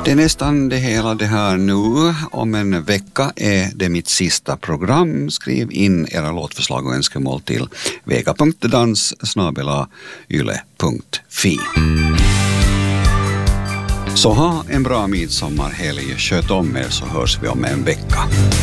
Det är nästan det hela det här nu. Om en vecka är det mitt sista program. Skriv in era låtförslag och önskemål till vega.dans@yle.fi. Så ha en bra midsommarhelg. Sköt om er så hörs vi om en vecka.